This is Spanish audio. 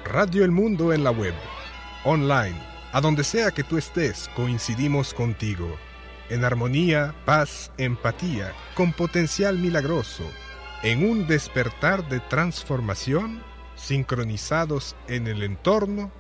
Radio El Mundo en la web, online, a donde sea que tú estés, coincidimos contigo. En armonía, paz, empatía, con potencial milagroso, en un despertar de transformación, sincronizados en el entorno